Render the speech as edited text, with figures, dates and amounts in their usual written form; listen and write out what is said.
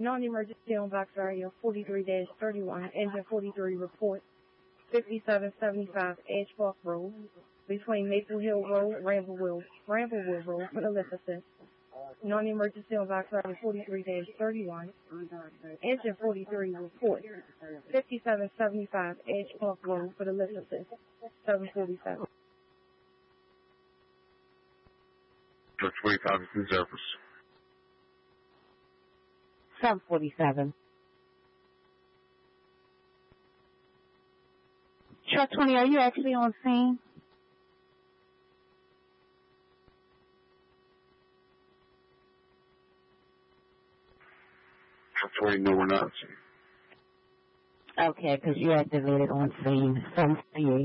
Non-emergency on box area 43-31, engine 43 report 5775 Edge Park Road, between Maple Hill Road, Rambleville Road, for the lift assist. Non-emergency on box area 43-31, engine 43 report 5775 Edge Park Road, for the lift assist. 747. 25 to Zephyrs. 747. Truck 20, are you actually on scene? Truck 20, no, we're not. Okay, because you activated on scene. 748.